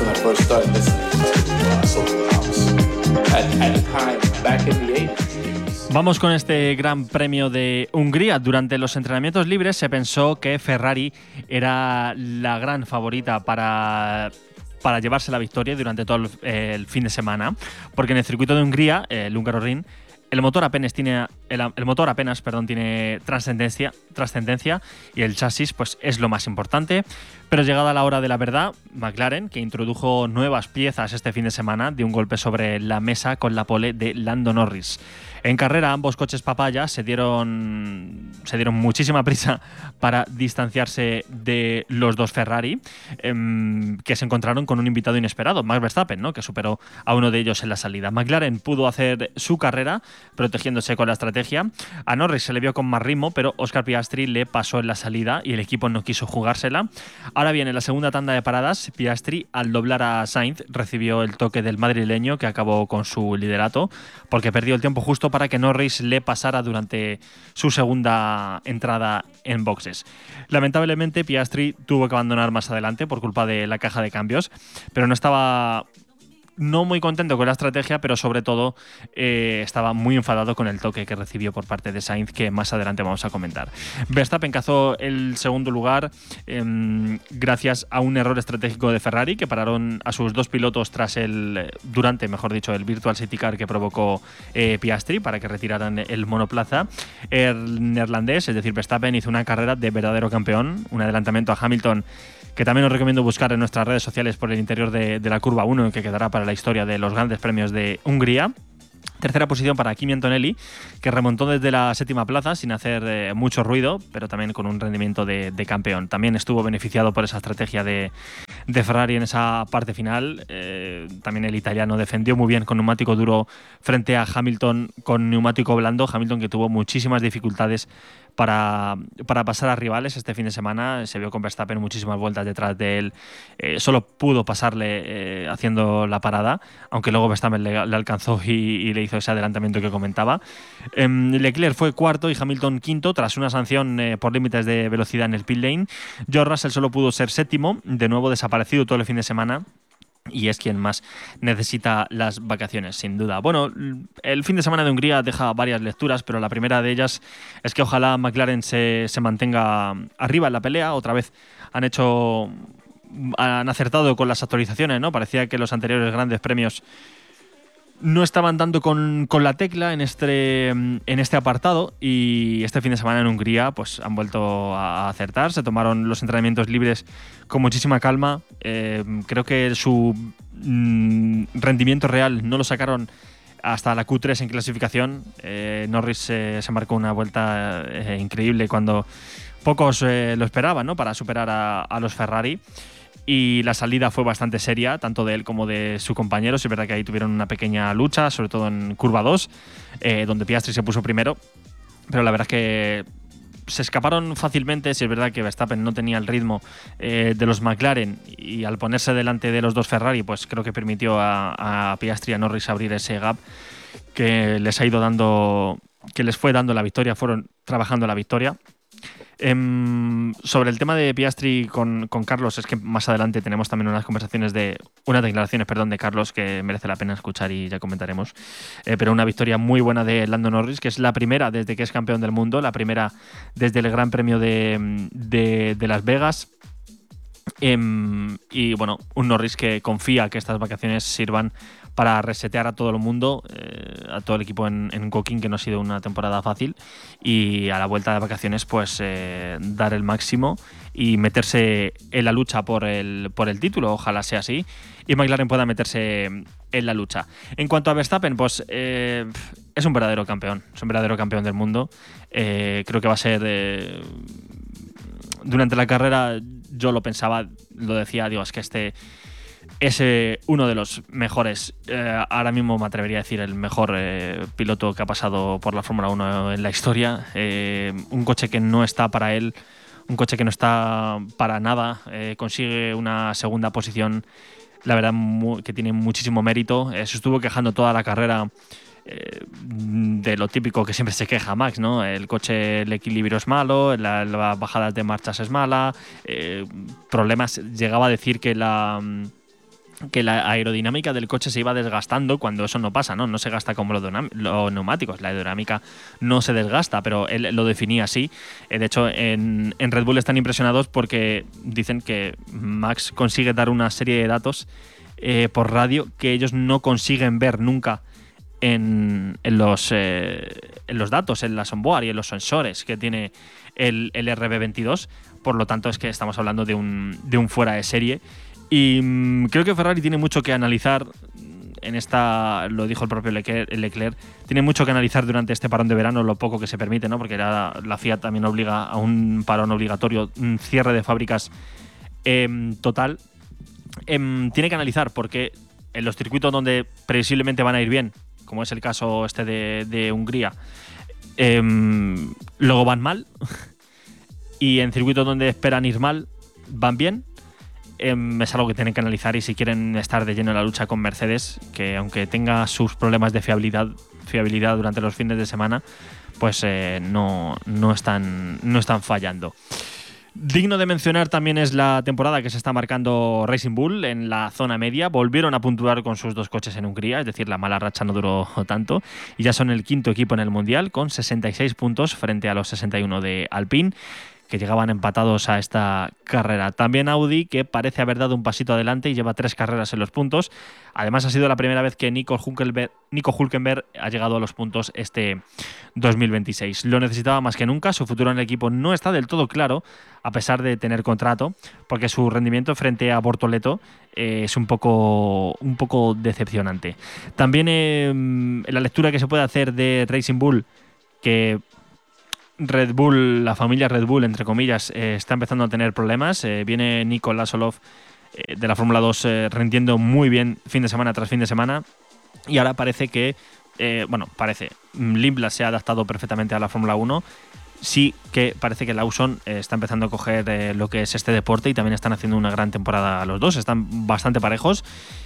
when I first started listening to Soul House. At the time, back in the 80s. Vamos con este Gran Premio de Hungría. Durante los entrenamientos libres se pensó que Ferrari era la gran favorita para llevarse la victoria durante todo el fin de semana, porque en el circuito de Hungría, el Hungaroring, el motor apenas tiene trascendencia y el chasis pues es lo más importante. Pero llegada la hora de la verdad, McLaren, que introdujo nuevas piezas este fin de semana, dio un golpe sobre la mesa con la pole de Lando Norris. En carrera, ambos coches papaya se dieron muchísima prisa para distanciarse de los dos Ferrari, que se encontraron con un invitado inesperado, Max Verstappen, ¿no?, que superó a uno de ellos en la salida. McLaren pudo hacer su carrera protegiéndose con la estrategia. A Norris se le vio con más ritmo, pero Oscar Piastri le pasó en la salida y el equipo no quiso jugársela. Ahora bien, en la segunda tanda de paradas, Piastri, al doblar a Sainz, recibió el toque del madrileño, que acabó con su liderato, porque perdió el tiempo justo para que Norris le pasara durante su segunda entrada en boxes. Lamentablemente, Piastri tuvo que abandonar más adelante por culpa de la caja de cambios, pero no estaba muy contento con la estrategia, pero sobre todo estaba muy enfadado con el toque que recibió por parte de Sainz, que más adelante vamos a comentar. Verstappen cazó el segundo lugar gracias a un error estratégico de Ferrari, que pararon a sus dos pilotos durante el Virtual Safety Car que provocó Piastri para que retiraran el monoplaza. El neerlandés, es decir, Verstappen, hizo una carrera de verdadero campeón, un adelantamiento a Hamilton que también os recomiendo buscar en nuestras redes sociales por el interior de la curva 1, que quedará para la historia de los grandes premios de Hungría. Tercera posición para Kimi Antonelli, que remontó desde la séptima plaza sin hacer mucho ruido, pero también con un rendimiento de campeón. También estuvo beneficiado por esa estrategia de Ferrari en esa parte final. También el italiano defendió muy bien con neumático duro frente a Hamilton con neumático blando. Hamilton, que tuvo muchísimas dificultades para pasar a rivales este fin de semana. Se vio con Verstappen muchísimas vueltas detrás de él. Solo pudo pasarle haciendo la parada, aunque luego Verstappen le alcanzó y le hizo ese adelantamiento que comentaba. Leclerc fue cuarto y Hamilton quinto tras una sanción por límites de velocidad en el pit lane. George Russell solo pudo ser séptimo, de nuevo desaparecido todo el fin de semana, y es quien más necesita las vacaciones, sin duda. Bueno, el fin de semana de Hungría deja varias lecturas, pero la primera de ellas es que ojalá McLaren se mantenga arriba en la pelea. Otra vez han acertado con las actualizaciones, ¿no? Parecía que los anteriores grandes premios no estaban dando con la tecla en este apartado, y este fin de semana en Hungría pues han vuelto a acertar. Se tomaron los entrenamientos libres con muchísima calma. Creo que su rendimiento real no lo sacaron hasta la Q3 en clasificación. Norris se marcó una vuelta increíble cuando pocos lo esperaban, ¿no?, para superar a los Ferrari. Y la salida fue bastante seria, tanto de él como de su compañero. Es verdad que ahí tuvieron una pequeña lucha, sobre todo en curva 2, donde Piastri se puso primero. Pero la verdad es que se escaparon fácilmente. Si es verdad que Verstappen no tenía el ritmo de los McLaren, y al ponerse delante de los dos Ferrari, pues creo que permitió a Piastri y a Norris abrir ese gap que les fue dando la victoria. Fueron trabajando la victoria. Sobre el tema de Piastri con Carlos, es que más adelante tenemos también unas declaraciones de Carlos que merece la pena escuchar y ya comentaremos. Pero una victoria muy buena de Lando Norris, que es la primera desde que es campeón del mundo, la primera desde el Gran Premio de Las Vegas. Y bueno, un Norris que confía que estas vacaciones sirvan para resetear a todo el mundo, a todo el equipo en Woking, que no ha sido una temporada fácil, y a la vuelta de vacaciones pues dar el máximo y meterse en la lucha por el título. Ojalá sea así y McLaren pueda meterse en la lucha. En cuanto a Verstappen, pues es un verdadero campeón, del mundo. Creo que va a ser durante la carrera, yo lo pensaba, lo decía, digo, es que este es uno de los mejores, ahora mismo me atrevería a decir el mejor piloto que ha pasado por la Fórmula 1 en la historia. Un coche que no está para él, un coche que no está para nada, consigue una segunda posición, la verdad que tiene muchísimo mérito. Se estuvo quejando toda la carrera de lo típico que siempre se queja Max, ¿no? El coche, el equilibrio es malo, las bajadas de marchas es mala, problemas. Llegaba a decir que que la aerodinámica del coche se iba desgastando cuando eso no pasa, ¿no? No se gasta como los neumáticos, la aerodinámica no se desgasta, pero él lo definía así. De hecho, en Red Bull están impresionados porque dicen que Max consigue dar una serie de datos por radio que ellos no consiguen ver nunca en los datos, en la onboard y en los sensores que tiene el RB22. Por lo tanto, es que estamos hablando de un fuera de serie. Y creo que Ferrari tiene mucho que analizar en esta, lo dijo el propio Leclerc, tiene mucho que analizar durante este parón de verano, lo poco que se permite, ¿no? Porque la FIA también obliga a un parón obligatorio, un cierre de fábricas total. Tiene que analizar porque en los circuitos donde previsiblemente van a ir bien, como es el caso este de Hungría, luego van mal. Y en circuitos donde esperan ir mal, van bien. Es algo que tienen que analizar, y si quieren estar de lleno en la lucha con Mercedes, que aunque tenga sus problemas de fiabilidad durante los fines de semana, pues no están fallando. Digno de mencionar también es la temporada que se está marcando Racing Bull en la zona media. Volvieron a puntuar con sus 2 coches en Hungría, es decir, la mala racha no duró tanto, y ya son el 5º equipo en el Mundial con 66 puntos frente a los 61 de Alpine, que llegaban empatados a esta carrera. También Audi, que parece haber dado un pasito adelante y lleva 3 carreras en los puntos. Además, ha sido la primera vez que Nico Hülkenberg ha llegado a los puntos este 2026. Lo necesitaba más que nunca. Su futuro en el equipo no está del todo claro, a pesar de tener contrato, porque su rendimiento frente a Bortoleto es un poco decepcionante. También la lectura que se puede hacer de Racing Bull, que Red Bull, la familia Red Bull, entre comillas, está empezando a tener problemas. Viene Nico Lasolov de la Fórmula 2 rindiendo muy bien fin de semana tras fin de semana, y ahora parece que, Limbla se ha adaptado perfectamente a la Fórmula 1. Sí que parece que Lawson está empezando a coger lo que es este deporte, y también están haciendo una gran temporada los dos, están bastante parejos.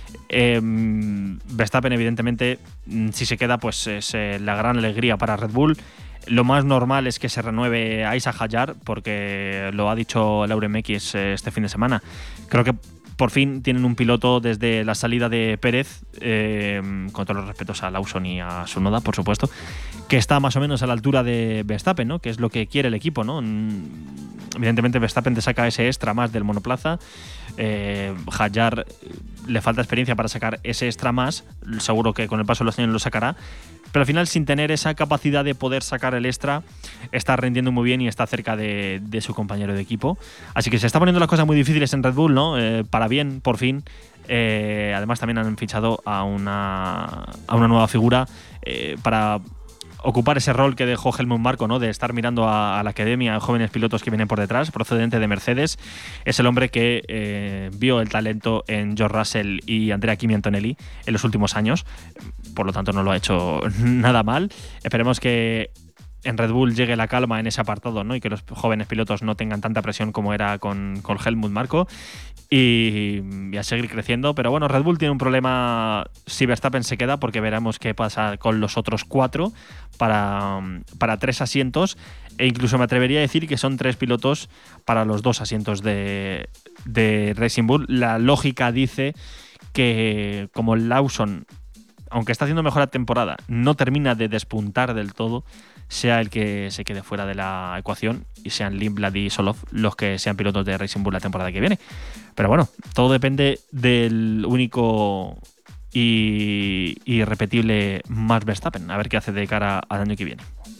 Verstappen, evidentemente, si se queda, pues es la gran alegría para Red Bull. Lo más normal es que se renueve a Isa Hayar, porque lo ha dicho Lauren X este fin de semana. Creo que por fin tienen un piloto desde la salida de Pérez, con todos los respetos a Lawson y a Tsunoda, por supuesto, que está más o menos a la altura de Verstappen, ¿no? Que es lo que quiere el equipo, ¿no? Evidentemente Verstappen te saca ese extra más del monoplaza. Hayar le falta experiencia para sacar ese extra más. Seguro que con el paso de los años lo sacará. Pero al final, sin tener esa capacidad de poder sacar el extra, está rendiendo muy bien y está cerca de su compañero de equipo. Así que se está poniendo las cosas muy difíciles en Red Bull, ¿no? Para bien, por fin. Además, también han fichado a una nueva figura para ocupar ese rol que dejó Helmut Marko, ¿no? De estar mirando a la academia, a jóvenes pilotos que vienen por detrás, procedente de Mercedes. Es el hombre que vio el talento en George Russell y Andrea Kimi Antonelli en los últimos años. Por lo tanto, no lo ha hecho nada mal. Esperemos que en Red Bull llegue la calma en ese apartado, ¿no? Y que los jóvenes pilotos no tengan tanta presión como era con Helmut Marko, y a seguir creciendo. Pero bueno, Red Bull tiene un problema si Verstappen se queda, porque veremos qué pasa con los otros 4 para 3 asientos, e incluso me atrevería a decir que son 3 pilotos para los 2 asientos de Racing Bull. La lógica dice que como Lawson, aunque está haciendo mejor la temporada, no termina de despuntar del todo, sea el que se quede fuera de la ecuación, y sean Lindblad y Solov los que sean pilotos de Racing Bull la temporada que viene. Pero bueno, todo depende del único y irrepetible Max Verstappen. A ver qué hace de cara al año que viene.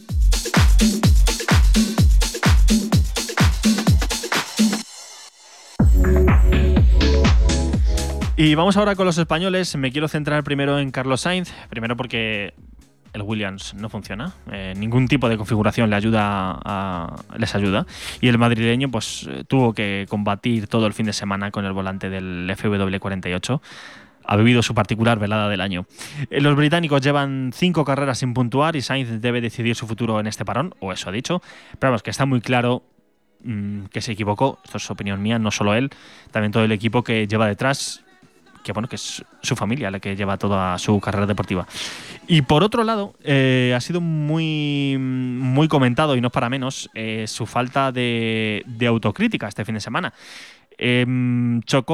Y vamos ahora con los españoles. Me quiero centrar primero en Carlos Sainz, primero porque el Williams no funciona, ningún tipo de configuración les ayuda, y el madrileño pues tuvo que combatir todo el fin de semana con el volante del FW48. Ha vivido su particular velada del año. Los británicos llevan 5 carreras sin puntuar, y Sainz debe decidir su futuro en este parón, o eso ha dicho. Pero vamos, que está muy claro que se equivocó. Esto es opinión mía, no solo él, también todo el equipo que lleva detrás, que bueno, que es su familia la que lleva toda su carrera deportiva. Y por otro lado, ha sido muy, muy comentado, y no es para menos, su falta de autocrítica este fin de semana. Chocó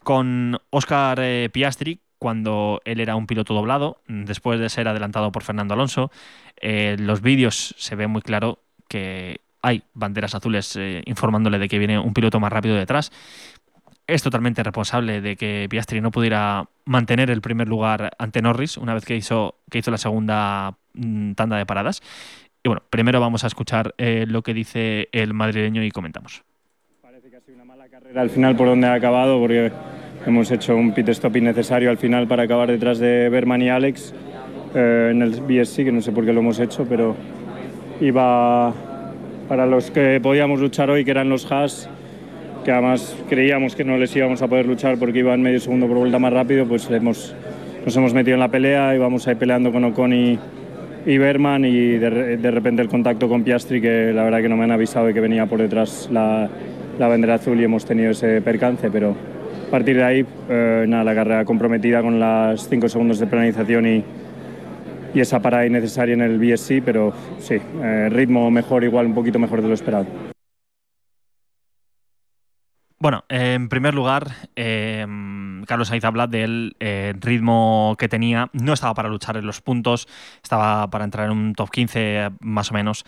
con Óscar Piastri, cuando él era un piloto doblado, después de ser adelantado por Fernando Alonso. Los vídeos se ve muy claro que hay banderas azules informándole de que viene un piloto más rápido detrás. Es totalmente responsable de que Piastri no pudiera mantener el primer lugar ante Norris una vez que hizo la segunda tanda de paradas. Y bueno, primero vamos a escuchar lo que dice el madrileño y comentamos. Parece que ha sido una mala carrera al final por donde ha acabado, porque hemos hecho un pit stop innecesario al final para acabar detrás de Berman y Alex en el BSC, que no sé por qué lo hemos hecho, pero iba para los que podíamos luchar hoy, que eran los Haas, que además creíamos que no les íbamos a poder luchar porque iban medio segundo por vuelta más rápido, pues nos hemos metido en la pelea y vamos ahí peleando con Ocon y Berman, y de repente el contacto con Piastri, que la verdad que no me han avisado de que venía por detrás la bandera azul y hemos tenido ese percance, pero a partir de ahí la carrera comprometida con las 5 segundos de penalización y esa parada innecesaria en el BSC, pero sí, ritmo mejor, igual un poquito mejor de lo esperado. Bueno, en primer lugar, Carlos Sainz habla del ritmo que tenía. No estaba para luchar en los puntos, estaba para entrar en un top 15 más o menos.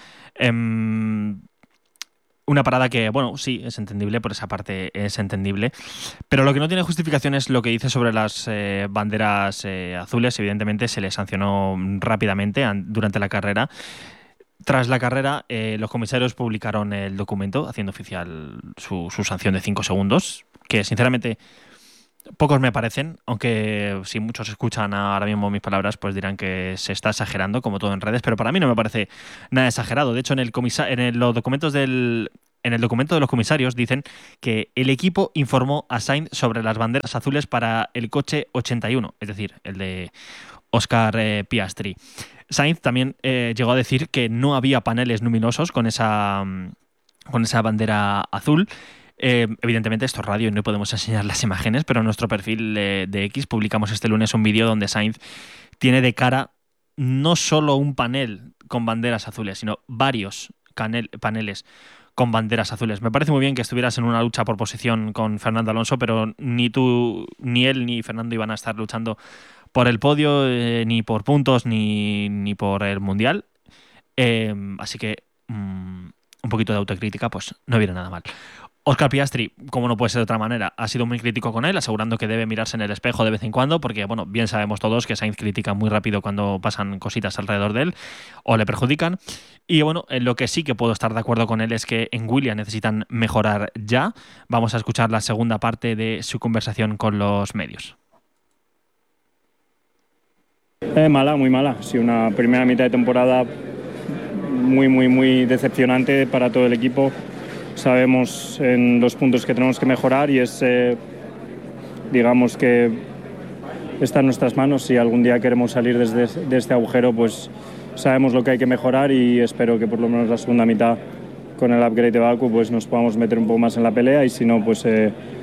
Una parada que, bueno, sí, es entendible, por esa parte es entendible. Pero lo que no tiene justificación es lo que dice sobre las banderas azules. Evidentemente se le sancionó rápidamente durante la carrera. Tras la carrera, los comisarios publicaron el documento haciendo oficial su sanción de 5 segundos, que sinceramente pocos me parecen, aunque si muchos escuchan ahora mismo mis palabras, pues dirán que se está exagerando, como todo en redes, pero para mí no me parece nada exagerado. De hecho, en los documentos en el documento de los comisarios dicen que el equipo informó a Sainz sobre las banderas azules para el coche 81, es decir, el de Óscar Piastri. Sainz también llegó a decir que no había paneles luminosos con esa bandera azul. Evidentemente esto es radio y no podemos enseñar las imágenes, pero en nuestro perfil de X publicamos este lunes un vídeo donde Sainz tiene de cara no solo un panel con banderas azules, sino varios paneles con banderas azules. Me parece muy bien que estuvieras en una lucha por posición con Fernando Alonso, pero ni tú, ni él, ni Fernando iban a estar luchando por el podio, ni por puntos, ni por el Mundial. Así que un poquito de autocrítica pues no viene nada mal. Óscar Piastri, como no puede ser de otra manera, ha sido muy crítico con él, asegurando que debe mirarse en el espejo de vez en cuando, porque bueno, bien sabemos todos que Sainz critica muy rápido cuando pasan cositas alrededor de él o le perjudican. Y bueno, en lo que sí que puedo estar de acuerdo con él es que en Williams necesitan mejorar ya. Vamos a escuchar la segunda parte de su conversación con los medios. Mala, muy mala. Sí, una primera mitad de temporada muy decepcionante para todo el equipo. Sabemos en los puntos que tenemos que mejorar y es, digamos que está en nuestras manos. Si algún día queremos salir de este agujero, pues sabemos lo que hay que mejorar y espero que por lo menos la segunda mitad con el upgrade de Baku pues nos podamos meter un poco más en la pelea, y si no, pues